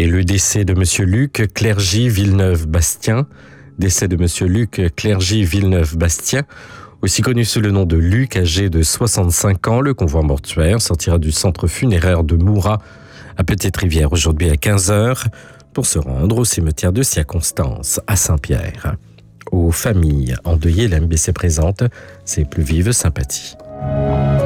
Et le décès de Monsieur Luc Clergy Villeneuve-Bastien, décès de Monsieur Luc Clergy Villeneuve-Bastien, aussi connu sous le nom de Luc, âgé de 65 ans. Le convoi mortuaire sortira du centre funéraire de Mourat à Petite-Rivière aujourd'hui à 15h pour se rendre au cimetière de Sia-Constance à Saint-Pierre. Aux familles endeuillées, la MBC présente ses plus vives sympathies.